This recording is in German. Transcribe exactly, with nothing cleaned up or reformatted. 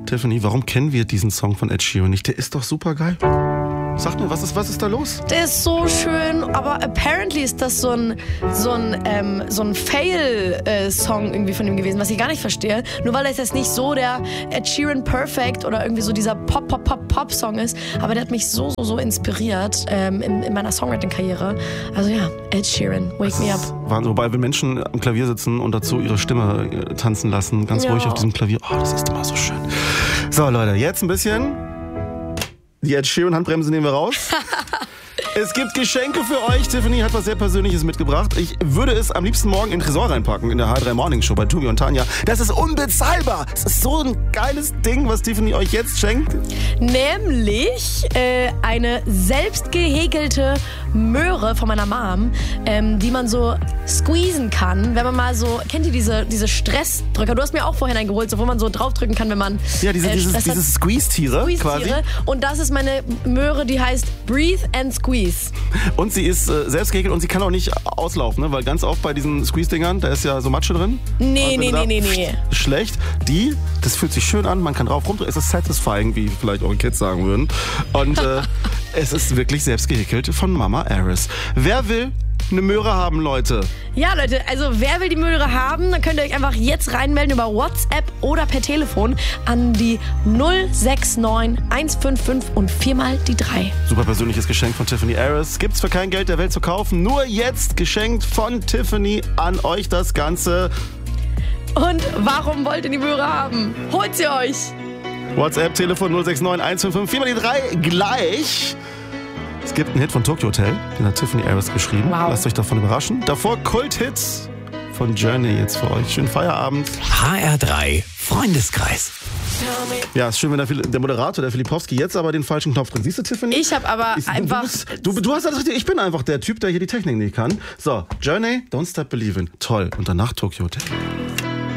Tiffany, warum kennen wir diesen Song von Ed Sheeran nicht? Der ist doch super geil. Sag mir, was ist, was ist da los? Der ist so schön, aber apparently ist das so ein, so ein, ähm, so ein Fail-Song irgendwie von ihm gewesen, was ich gar nicht verstehe. Nur weil das jetzt nicht so der Ed Sheeran Perfect oder irgendwie so dieser Pop-Pop-Pop-Pop-Song ist, aber der hat mich so, so, so inspiriert ähm, in, in meiner Songwriting-Karriere. Also ja, Ed Sheeran, Wake Me Up. Wahnsinn, wobei, wenn Menschen am Klavier sitzen und dazu ihre Stimme äh, tanzen lassen, ganz Ja. ruhig auf diesem Klavier, oh, das ist immer so schön. So, Leute, jetzt ein bisschen... Die Ed Sheeran Handbremse nehmen wir raus. Es gibt Geschenke für euch. Tiffany hat was sehr Persönliches mitgebracht. Ich würde es am liebsten morgen in den Tresor reinpacken, in der H drei Morning Show bei Tobi und Tanja. Das ist unbezahlbar. Es ist so ein geiles Ding, was Tiffany euch jetzt schenkt. Nämlich äh, eine selbst gehäkelte Möhre von meiner Mom, ähm, die man so squeezen kann, wenn man mal so, kennt ihr diese, diese Stressdrücker? Du hast mir auch vorhin einen geholt, so, wo man so draufdrücken kann, wenn man Ja, diese, äh, dieses, Stress hat. dieses Squeeze-Tiere quasi. Squeeze-Tiere. Und das ist meine Möhre, die heißt Breathe and Squeeze. Und sie ist äh, selbst gehäkelt und sie kann auch nicht auslaufen, ne? Weil ganz oft bei diesen Squeeze-Dingern, da ist ja so Matsche drin. Nee, Und nee, wenn nee, du da- nee, nee. Schlecht. Die, das fühlt sich schön an, man kann drauf rumdrücken. Es ist satisfying, wie vielleicht eure Kids sagen würden. Und äh, es ist wirklich selbst gehäkelt von Mama Aris. Wer will eine Möhre haben, Leute? Ja, Leute, also wer will die Möhre haben, dann könnt ihr euch einfach jetzt reinmelden über WhatsApp oder per Telefon an die null sechs neun eins fünf fünf und viermal die drei. Super persönliches Geschenk von Tiffany Aris. Gibt's für kein Geld der Welt zu kaufen. Nur jetzt geschenkt von Tiffany an euch das Ganze. Und warum wollt ihr die Möhre haben? Holt sie euch! WhatsApp, Telefon null sechs neun eins fünf fünf, viermal die drei, gleich. Es gibt einen Hit von Tokyo Hotel, den hat Tiffany Aris geschrieben. Wow. Lasst euch davon überraschen. Davor Kult-Hits von Journey jetzt für euch. Schönen Feierabend. H R drei Freundeskreis. Ja, ist schön, wenn der, Phil- der Moderator, der Filipowski, jetzt aber den falschen Knopf drückt. Siehst du, Tiffany? Ich habe aber Ich- einfach... Du, bist, du, du hast alles richtig. Ich bin einfach der Typ, der hier die Technik nicht kann. So, Journey, Don't Stop Believin'. Toll. Und danach Tokyo Hotel.